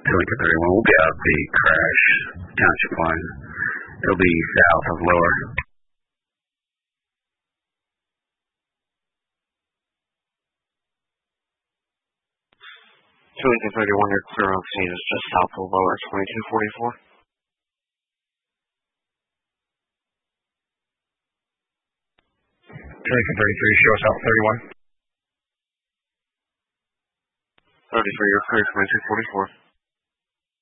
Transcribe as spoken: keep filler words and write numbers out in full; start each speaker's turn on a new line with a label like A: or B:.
A: Pelican thirty-one will be out the crash township line. It'll be south of Lower.
B: Pelican thirty-one, your clear on scene is just south of Lower, twenty-two forty-four.
C: Pelican thirty-three, show south thirty-one.
B: thirty-three, your clear, twenty-two forty-four.